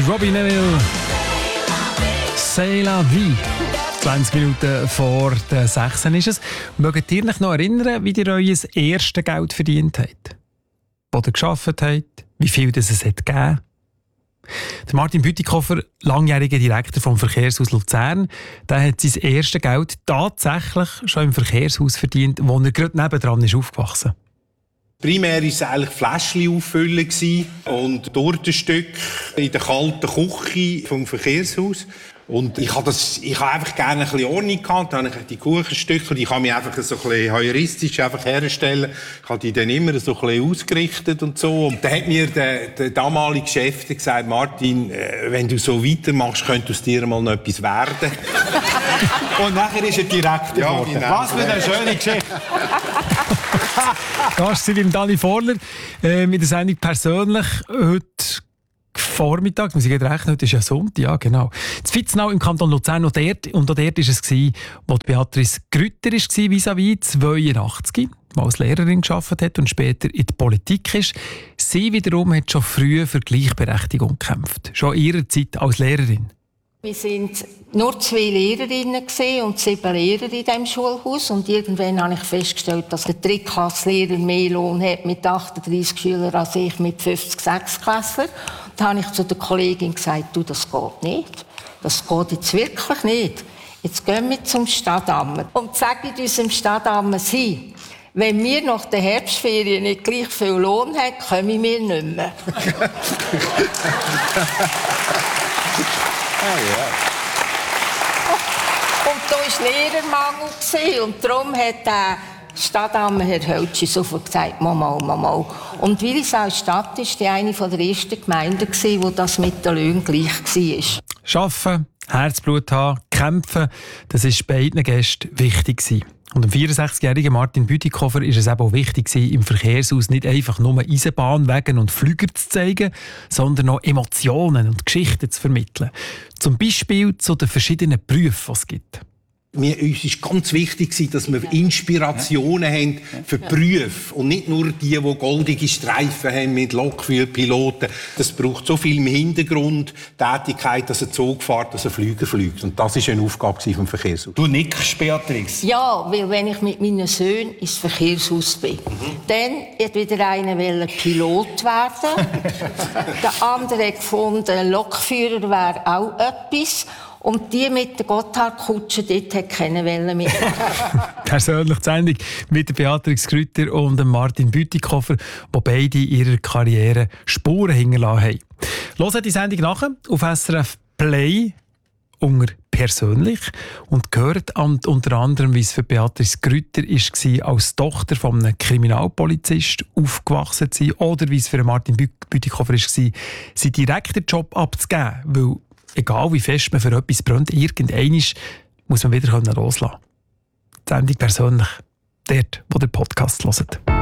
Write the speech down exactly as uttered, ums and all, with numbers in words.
Robbie Neville. C'est la vie. zwanzig Minuten vor der sechs ist es. Mögt ihr euch noch erinnern, wie ihr euer erstes Geld verdient habt? Wo ihr gearbeitet habt? Wie viel das es hat gegeben? Der Martin Bütikofer, langjähriger Direktor vom Verkehrshaus Luzern, der hat sein erstes Geld tatsächlich schon im Verkehrshaus verdient, wo er gerade nebendran ist aufgewachsen. Primär war es eigentlich Fläschchen auffüllen und Tortenstück in der kalten Küche vom Verkehrshaus. Und ich habe das, ich habe einfach gerne ein bisschen Ordnung gehabt. Dann habe ich die Kuchenstücke, die kann mich einfach so ein bisschen heuristisch einfach herstellen. Ich habe die dann immer so ein bisschen ausgerichtet und so. Und dann hat mir der, der damalige Chef gesagt, Martin, wenn du so weitermachst, könnte aus dir mal noch etwas werden. Und nachher ist er direkt geworden. Ja, was für eine schöne Geschichte. Gast sind beim Dani Vorler äh, mit der Sendung «Persönlich» heute Vormittag, muss ich rechnen, heute ist ja Sonntag, ja genau. Das Fitznau im Kanton Luzern und dort, und auch dort war es, wo Beatrice Grütter war, vis-à-vis zweiundachtzig, die als Lehrerin gearbeitet hat und später in die Politik ist. Sie wiederum hat schon früh für Gleichberechtigung gekämpft, schon in ihrer Zeit als Lehrerin. Wir waren nur zwei Lehrerinnen und sieben Lehrer in diesem Schulhaus. Und irgendwann habe ich festgestellt, dass der Drittklasslehrer mehr Lohn hat mit achtunddreissig Schülern als ich mit fünfzig Sechsklässlern. Da habe ich zu der Kollegin gesagt, du, das geht nicht. Das geht jetzt wirklich nicht. Jetzt gehen wir zum Stadtamt und sagen unserem Stadtamt, sie, wenn wir nach der Herbstferien nicht gleich viel Lohn haben, kommen wir nicht mehr. Ah, ja. Und da war Lehrermangel und darum hat der Stadtamt Herr Höltschi sofort gesagt, Mama, Mama. Und Willisau Stadt war die eine der ersten Gemeinden, wo das mit den Löhnen gleich war. Arbeiten, Herzblut haben, kämpfen, das war beiden Gästen wichtig. Und dem vierundsechzigjährigen Martin Bütikofer war es eben auch wichtig, im Verkehrshaus nicht einfach nur Eisenbahnwegen und Flüger zu zeigen, sondern auch Emotionen und Geschichten zu vermitteln. Zum Beispiel zu den verschiedenen Berufen, die es gibt. Mir, uns war ganz wichtig, dass wir Inspirationen ja. haben für Berufe und nicht nur die, die goldige Streifen haben mit Lokführpiloten. Das braucht so viel im Hintergrund Tätigkeit, dass ein Zug fährt, dass ein Flüger fliegt. Und das war eine Aufgabe vom Verkehrshaus. Du nickst, Beatrice. Ja, weil wenn ich mit meinen Söhnen ins Verkehrshaus bin, mhm. dann hat wieder einer Pilot werden. Der andere hat gefunden, Lokführer wäre auch etwas. Und die mit der Gotthardkutsche, dort hat keine Welle mehr. Persönlich die Sendung mit der Beatrice Grütter und dem Martin Bütikofer, die beide in ihrer Karriere Spuren hinterlassen haben. Hört die Sendung nachher auf S R F Play unter «Persönlich» und gehört unter anderem, wie es für Beatrice Grütter war, als Tochter von einem Kriminalpolizist aufgewachsen zu sein, oder wie es für Martin Bütikofer war, seinen direkten Job abzugeben, weil egal wie fest man für etwas brennt, irgendwann muss man wieder loslassen können. Die Sendung «Persönlich», dort, wo der Podcast hört.